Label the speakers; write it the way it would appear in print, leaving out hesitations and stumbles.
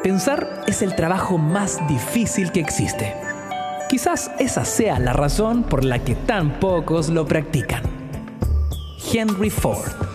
Speaker 1: Pensar es el trabajo más difícil que existe. Quizás esa sea la razón por la que tan pocos lo practican. Henry Ford.